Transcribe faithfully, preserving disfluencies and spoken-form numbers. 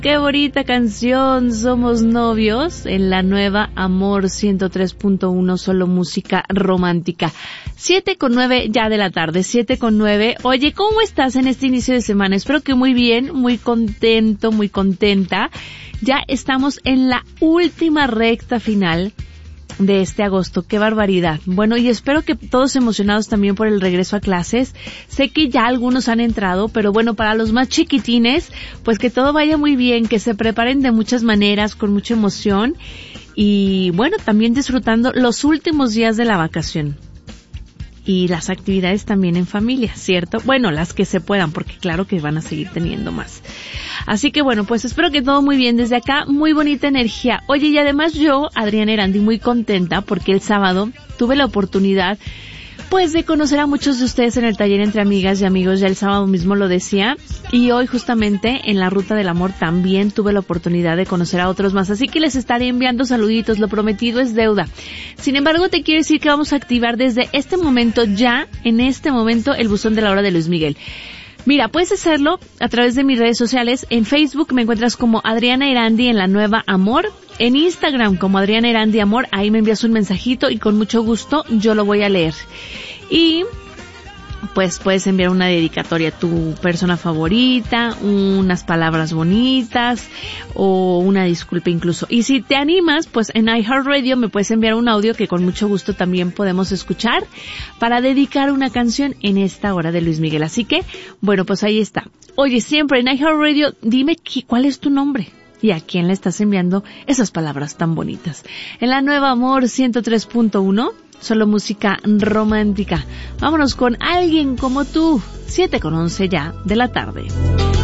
Qué bonita canción, Somos Novios, en la nueva Amor ciento tres punto uno, solo música romántica. Siete con nueve ya de la tarde, siete con nueve. Oye, ¿cómo estás en este inicio de semana? Espero que muy bien, muy contento, muy contenta. Ya estamos en la última recta final de este agosto. ¡Qué barbaridad! Bueno, y espero que todos emocionados también por el regreso a clases. Sé que ya algunos han entrado, pero bueno, para los más chiquitines, pues que todo vaya muy bien, que se preparen de muchas maneras, con mucha emoción y bueno, también disfrutando los últimos días de la vacación. Y las actividades también en familia, ¿cierto? Bueno, las que se puedan, porque claro que van a seguir teniendo más. Así que bueno, pues espero que todo muy bien desde acá, muy bonita energía. Oye, y además yo, Adriana Erandi, muy contenta porque el sábado tuve la oportunidad pues de conocer a muchos de ustedes en el taller Entre Amigas y Amigos, ya el sábado mismo lo decía, y hoy justamente en la Ruta del Amor también tuve la oportunidad de conocer a otros más, así que les estaré enviando saluditos, lo prometido es deuda. Sin embargo, te quiero decir que vamos a activar desde este momento, ya en este momento, el buzón de la hora de Luis Miguel. Mira, puedes hacerlo a través de mis redes sociales. En Facebook me encuentras como Adriana Erandi en la nueva Amor. En Instagram como Adriana Erandi Amor. Ahí me envías un mensajito y con mucho gusto yo lo voy a leer. Y pues puedes enviar una dedicatoria a tu persona favorita, unas palabras bonitas o una disculpa incluso. Y si te animas, pues en iHeartRadio me puedes enviar un audio que con mucho gusto también podemos escuchar para dedicar una canción en esta hora de Luis Miguel. Así que, bueno, pues ahí está. Oye, siempre en iHeartRadio, dime qué, cuál es tu nombre y a quién le estás enviando esas palabras tan bonitas. En la nueva Amor ciento tres punto uno, solo música romántica. Vámonos con Alguien como tú. siete con once ya de la tarde.